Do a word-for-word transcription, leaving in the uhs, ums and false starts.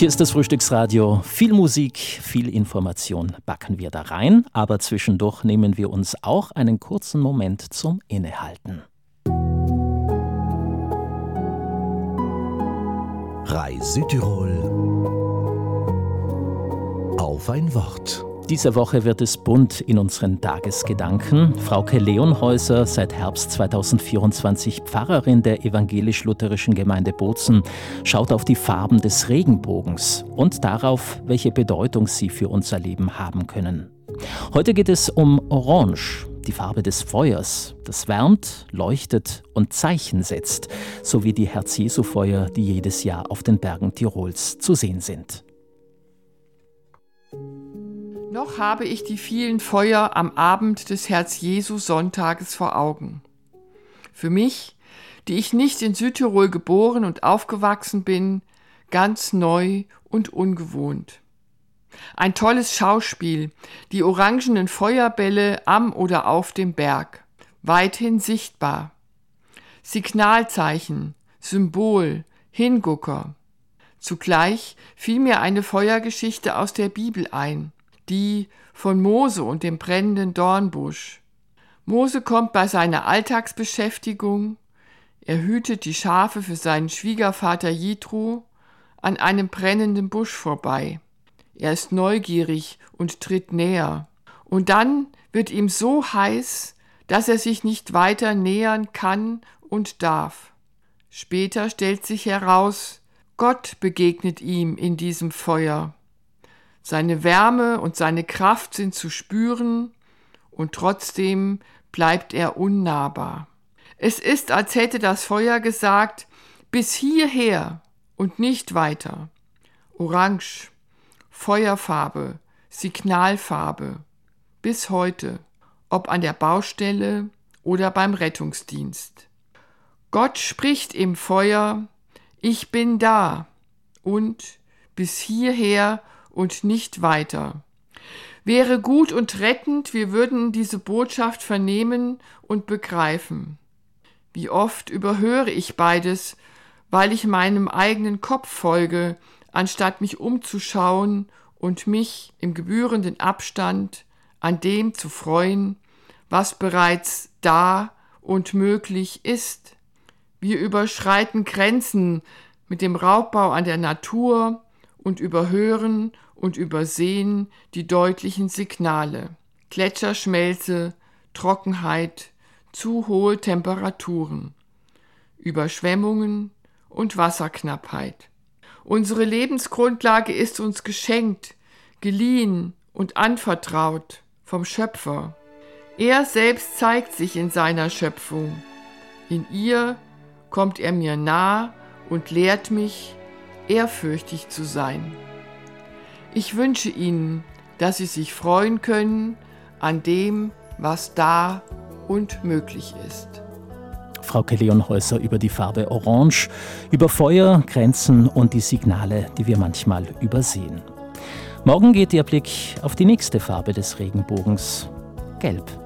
Hier ist das Frühstücksradio. Viel Musik, viel Information backen wir da rein, aber zwischendurch nehmen wir uns auch einen kurzen Moment zum Innehalten. Rai Südtirol auf ein Wort. Diese Woche wird es bunt in unseren Tagesgedanken. Frauke Leonhäuser, seit Herbst zweitausendvierundzwanzig Pfarrerin der evangelisch-lutherischen Gemeinde Bozen, schaut auf die Farben des Regenbogens und darauf, welche Bedeutung sie für unser Leben haben können. Heute geht es um Orange, die Farbe des Feuers, das wärmt, leuchtet und Zeichen setzt, sowie die Herz-Jesu-Feuer, die jedes Jahr auf den Bergen Tirols zu sehen sind. Noch habe ich die vielen Feuer am Abend des Herz-Jesu-Sonntages vor Augen. Für mich, die ich nicht in Südtirol geboren und aufgewachsen bin, ganz neu und ungewohnt. Ein tolles Schauspiel, die orangenen Feuerbälle am oder auf dem Berg, weithin sichtbar. Signalzeichen, Symbol, Hingucker. Zugleich fiel mir eine Feuergeschichte aus der Bibel ein, die von Mose und dem brennenden Dornbusch. Mose kommt bei seiner Alltagsbeschäftigung, er hütet die Schafe für seinen Schwiegervater Jethro, an einem brennenden Busch vorbei. Er ist neugierig und tritt näher. Und dann wird ihm so heiß, dass er sich nicht weiter nähern kann und darf. Später stellt sich heraus, Gott begegnet ihm in diesem Feuer. Seine Wärme und seine Kraft sind zu spüren und trotzdem bleibt er unnahbar. Es ist, als hätte das Feuer gesagt, bis hierher und nicht weiter. Orange, Feuerfarbe, Signalfarbe, bis heute, ob an der Baustelle oder beim Rettungsdienst. Gott spricht im Feuer, ich bin da und bis hierher und nicht weiter. Wäre gut und rettend, wir würden diese Botschaft vernehmen und begreifen. Wie oft überhöre ich beides, weil ich meinem eigenen Kopf folge, anstatt mich umzuschauen und mich im gebührenden Abstand an dem zu freuen, was bereits da und möglich ist. Wir überschreiten Grenzen mit dem Raubbau an der Natur und überhören und übersehen die deutlichen Signale. Gletscherschmelze, Trockenheit, zu hohe Temperaturen, Überschwemmungen und Wasserknappheit. Unsere Lebensgrundlage ist uns geschenkt, geliehen und anvertraut vom Schöpfer. Er selbst zeigt sich in seiner Schöpfung. In ihr kommt er mir nah und lehrt mich, ehrfürchtig zu sein. Ich wünsche Ihnen, dass Sie sich freuen können an dem, was da und möglich ist. Frauke Leonhäuser über die Farbe Orange, über Feuer, Grenzen und die Signale, die wir manchmal übersehen. Morgen geht Ihr Blick auf die nächste Farbe des Regenbogens, Gelb.